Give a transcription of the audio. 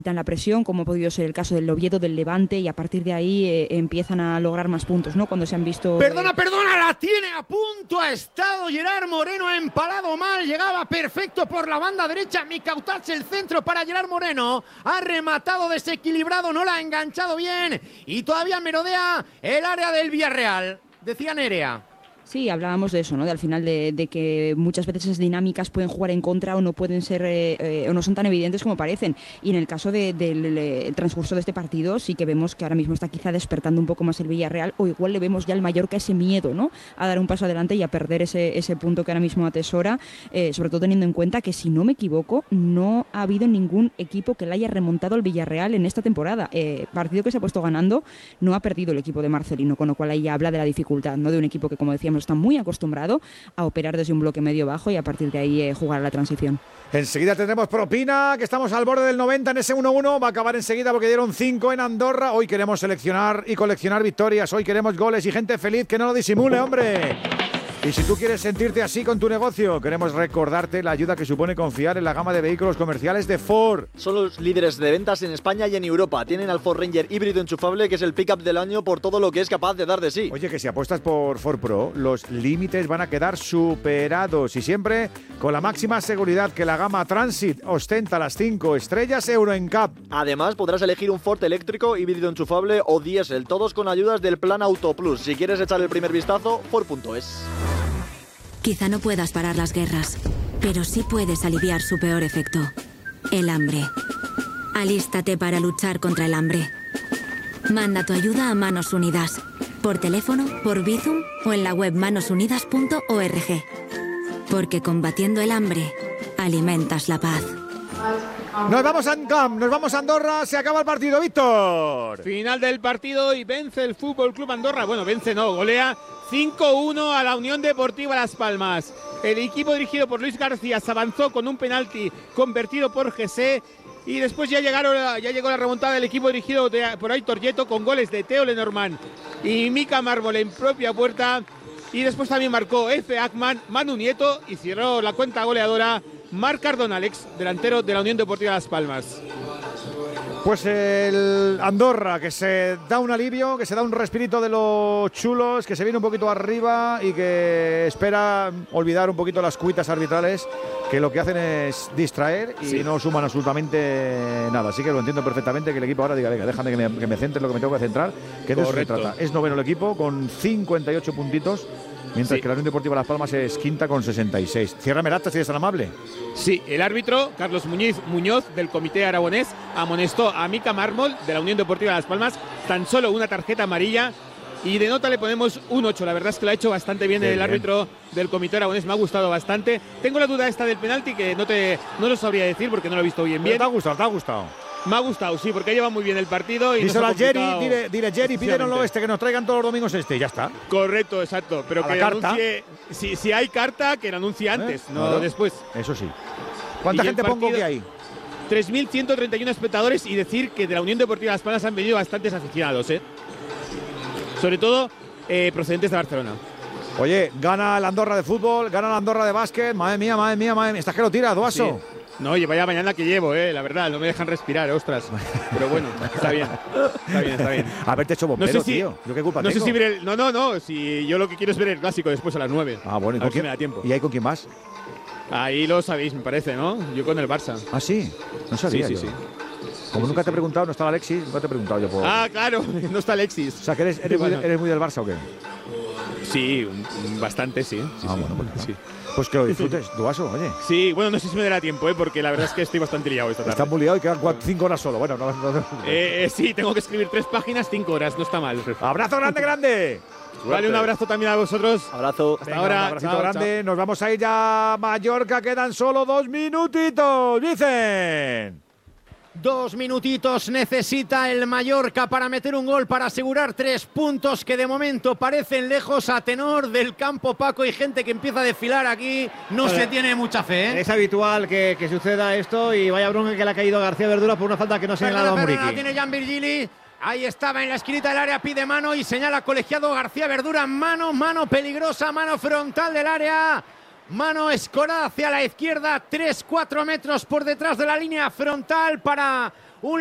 dan la presión, como ha podido ser el caso del Oviedo, del Levante, y a partir de ahí empiezan a lograr más puntos, ¿no? Cuando se han visto... Perdona, la tiene a punto, ha estado Gerard Moreno, ha empalado mal, llegaba perfecto por la banda derecha, Mikautats el centro para Gerard Moreno, ha rematado desequilibrado, no la ha enganchado bien, y todavía merodea el área del Villarreal, decía Nerea. Sí, hablábamos de eso, ¿no? De al final de que muchas veces esas dinámicas pueden jugar en contra o no pueden ser o no son tan evidentes como parecen. Y en el caso del transcurso de este partido sí que vemos que ahora mismo está quizá despertando un poco más el Villarreal, o igual le vemos ya al Mallorca ese miedo, ¿no? A dar un paso adelante y a perder ese punto que ahora mismo atesora, sobre todo teniendo en cuenta que, si no me equivoco, no ha habido ningún equipo que le haya remontado al Villarreal en esta temporada. Partido que se ha puesto ganando, no ha perdido el equipo de Marcelino, con lo cual ahí habla de la dificultad, ¿no? De un equipo que, como decíamos, está muy acostumbrado a operar desde un bloque medio bajo y a partir de ahí jugar a la transición. Enseguida tendremos propina, que estamos al borde del 90 en ese 1-1. Va a acabar enseguida porque dieron 5 en Andorra. Hoy queremos seleccionar y coleccionar victorias. Hoy queremos goles y gente feliz que no lo disimule, hombre. Y si tú quieres sentirte así con tu negocio, queremos recordarte la ayuda que supone confiar en la gama de vehículos comerciales de Ford. Son los líderes de ventas en España y en Europa. Tienen al Ford Ranger híbrido enchufable, que es el pickup del año por todo lo que es capaz de dar de sí. Oye, que si apuestas por Ford Pro, los límites van a quedar superados, y siempre con la máxima seguridad que la gama Transit ostenta, las 5 estrellas Euro NCAP. Además, podrás elegir un Ford eléctrico, híbrido enchufable o diésel, todos con ayudas del Plan Auto Plus. Si quieres echar el primer vistazo, Ford.es. Quizá no puedas parar las guerras, pero sí puedes aliviar su peor efecto: el hambre. Alístate para luchar contra el hambre. Manda tu ayuda a Manos Unidas, por teléfono, por Bizum o en la web manosunidas.org. Porque combatiendo el hambre, alimentas la paz. Nos vamos a Ancamp, nos vamos a Andorra, se acaba el partido, Víctor. Final del partido y vence el Fútbol Club Andorra. Bueno, vence no, golea 5-1 a la Unión Deportiva Las Palmas. El equipo dirigido por Luis García se avanzó con un penalti convertido por José, y después ya llegó la remontada del equipo dirigido por Aitor Yeto, con goles de Teo Lenormand y Mika Mármol en propia puerta. Y después también marcó Efe Ackman, Manu Nieto, y cerró la cuenta goleadora Marc Cardona, ex delantero de la Unión Deportiva Las Palmas. Pues el Andorra, que se da un alivio, que se da un respirito de los chulos, que se viene un poquito arriba y que espera olvidar un poquito las cuitas arbitrales, que lo que hacen es distraer y no suman absolutamente nada. Así que lo entiendo perfectamente, que el equipo ahora diga: venga, déjame que me centre lo que me tengo que centrar, que de eso se trata. Es noveno el equipo con 58 puntitos, mientras que la Unión Deportiva Las Palmas es quinta con 66. Ciérrame el acta, si eres tan amable. Sí, el árbitro, Carlos Muñoz, del Comité Aragonés, amonestó a Mika Mármol, de la Unión Deportiva Las Palmas, tan solo una tarjeta amarilla, y de nota le ponemos un 8. La verdad es que lo ha hecho bastante bien el árbitro del Comité Aragonés, me ha gustado bastante. Tengo la duda esta del penalti, que no lo sabría decir porque no lo he visto bien. ¿Te ha gustado? ¿Te ha gustado? Me ha gustado, sí, porque lleva muy bien el partido. Y díselo a Jerry, dile Jerry, pídenoslo que nos traigan todos los domingos ya está. Correcto, exacto. Pero que anuncie, si hay carta, que la anuncie antes, no después. Eso sí. ¿Cuánta gente pongo que hay? 3.131 espectadores, y decir que de la Unión Deportiva Las Palmas han venido bastantes aficionados, sobre todo procedentes de Barcelona. Oye, gana el Andorra de fútbol, gana el Andorra de básquet. Madre mía. ¿Estás que lo tira, Duaso? Sí. No, y vaya mañana que llevo, la verdad, no me dejan respirar, ostras. Pero bueno, está bien. Haberte hecho bombero, tío. ¿Yo qué culpa tengo? No sé si ver el… No, si yo lo que quiero es ver el clásico después a las 9. Ah, bueno, ¿y con quién me da tiempo? ¿Y ahí con quién más? Ahí lo sabéis, me parece, ¿no? Yo con el Barça. Ah, sí. No sabía. Sí. Como nunca te he preguntado, no está Alexis, nunca te he preguntado yo por… Ah, claro, no está Alexis. O sea, que eres muy del Barça, ¿o qué? Sí, bastante, sí. Bueno, pues sí. Pues que lo disfrutes, Duaso, oye. Sí, bueno, no sé si me dará tiempo, porque la verdad es que estoy bastante liado esta tarde. Estás muy liado y quedan 5 horas solo. Bueno, no. Sí, tengo que escribir 3 páginas, 5 horas, no está mal. ¡Abrazo grande! Vale, un abrazo también a vosotros. Abrazo. Hasta ahora. Un abracito grande. Chao. Nos vamos a ir ya a Mallorca. Quedan solo 2 minutitos. Dicen. 2 minutitos necesita el Mallorca para meter un gol, para asegurar 3 puntos que de momento parecen lejos, a tenor del campo, Paco, y gente que empieza a desfilar aquí. No se tiene mucha fe, Es habitual que suceda esto, y vaya bronca que le ha caído a García Verdura por una falta que no señala a Muriqui. La tiene Jan Virgili. Ahí estaba en la esquinita del área, pide mano y señala colegiado García Verdura. Mano peligrosa, mano frontal del área. Mano escorada hacia la izquierda, 3-4 metros por detrás de la línea frontal para